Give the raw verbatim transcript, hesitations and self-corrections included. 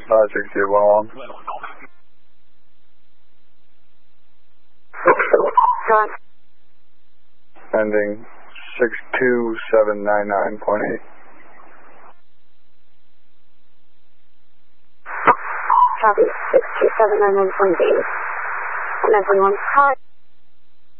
five six two one. Got. Ending six two seven nine nine point eight. Copy, six two seven nine nine point eight. And everyone, hi.